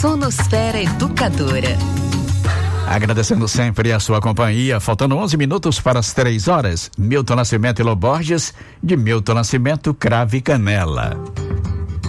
Sonosfera Educadora. Agradecendo sempre a sua companhia, faltando 11 minutos para as 3 horas. Milton Nascimento e Lô Borges, de Milton Nascimento, Cravo e Canela.